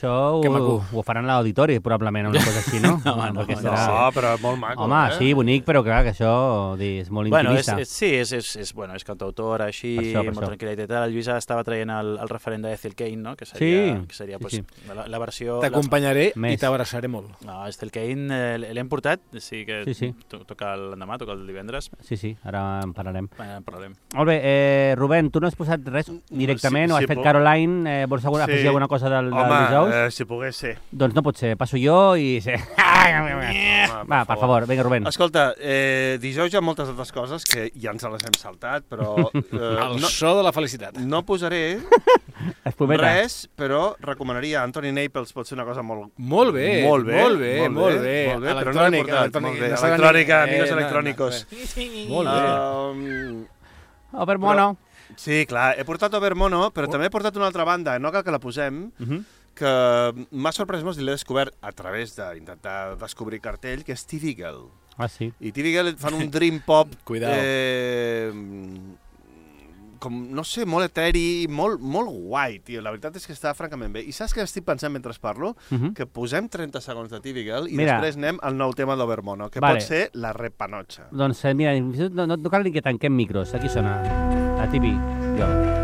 això ho faran a l'auditori, probablement, una cosa així, no? No, però molt maco. Home, sí, bonic, però clar, que això és molt intimista. Bueno, és cantautora, així, molt tranquil·la i tal. El Lluís estava traient el referent d'Ethel Cain, no? Que seria la versió... T'acompanyaré i t'abraçaré molt. No, Ethel Cain l'hem portat, sí que toca l'endemà, toca el divendres. Sí, ara en parlarem. Molt bé, Rubén, tu no has posat res directament, o has fet Caroline, vols afegir alguna cosa del dijous? Home, si pogués ser. Doncs no pot ser, passo jo i... Va, per favor, vinga, Rubén. Escolta, dijous hi ha moltes altres coses que ja ens les hem saltat, però... El so de la felicitat. No posaré res, però recomanaria Anthony Naples, pot ser una cosa molt... Molt bé. Electrònica, amigos electrònicos. Molt bé. Overmono. Sí, clar, he portat Overmono, però també he portat una altra banda, no cal que la posem, que m'ha sorprès molt i l'he descobert a través d'intentar descobrir cartell, que és TV Girl. Ah, sí. I TV Girl fan un dream pop... com, no sé, molt eteri, molt guai, tio. La veritat és que està francament bé. I saps què estic pensant mentre parlo? Que posem 30 segons de TV Girl i després anem al nou tema d'Overmono, que pot ser la repanotxa. Doncs mira, no cal ni que tanquem micros. Aquí sona la TV Girl.